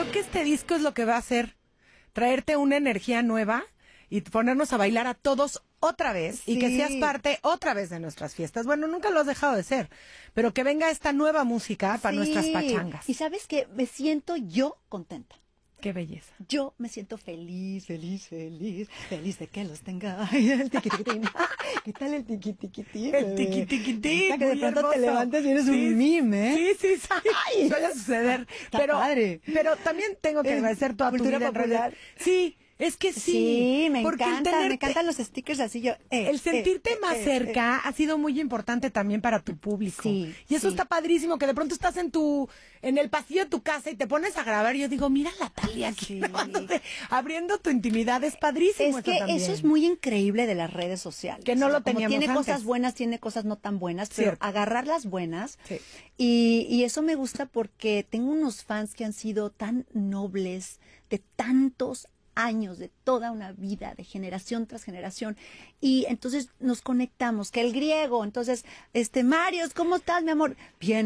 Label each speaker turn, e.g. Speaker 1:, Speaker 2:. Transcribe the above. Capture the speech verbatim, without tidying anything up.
Speaker 1: creo que este disco es lo que va a hacer, traerte una energía nueva y ponernos a bailar a todos otra vez, sí. Y que seas parte otra vez de nuestras fiestas. Bueno, nunca lo has dejado de ser, pero que venga esta nueva música para sí. Nuestras pachangas.
Speaker 2: Y ¿sabes qué? Me siento yo contenta.
Speaker 1: Qué belleza.
Speaker 2: Yo me siento feliz, feliz, feliz, feliz de que los tenga. El tiquitiquitín. ¿Qué tal el tiquitiquitín?
Speaker 1: El tiquitiquitín.
Speaker 2: Que de pronto hermoso. Te levantes y eres sí, un mime,
Speaker 1: ¿eh? Sí, sí, sí. Ay, suele suceder.
Speaker 2: Está
Speaker 1: pero,
Speaker 2: padre.
Speaker 1: Pero también tengo que agradecer toda tu vida en realidad. Sí. Es que sí.
Speaker 2: Sí, me
Speaker 1: porque
Speaker 2: encanta,
Speaker 1: tenerte,
Speaker 2: me encantan los stickers así yo. Eh,
Speaker 1: el sentirte
Speaker 2: eh,
Speaker 1: más
Speaker 2: eh,
Speaker 1: cerca
Speaker 2: eh.
Speaker 1: ha sido muy importante también para tu público.
Speaker 2: Sí,
Speaker 1: y eso
Speaker 2: sí.
Speaker 1: está padrísimo, que de pronto estás en tu, en el pasillo de tu casa y te pones a grabar y yo digo, mira la Talia aquí,
Speaker 2: sí.
Speaker 1: abriendo tu intimidad, es padrísimo.
Speaker 2: Es que
Speaker 1: eso,
Speaker 2: eso es muy increíble de las redes sociales.
Speaker 1: Que no lo
Speaker 2: o sea,
Speaker 1: teníamos
Speaker 2: tiene
Speaker 1: antes.
Speaker 2: Cosas buenas, tiene cosas no tan buenas, pero
Speaker 1: Cierto.
Speaker 2: Agarrar las buenas.
Speaker 1: Sí.
Speaker 2: Y, y eso me gusta porque tengo unos fans que han sido tan nobles, de tantos años, de toda una vida, de generación tras generación, y entonces nos conectamos, que el griego, entonces, este, Marios, ¿cómo estás, mi amor? Bien.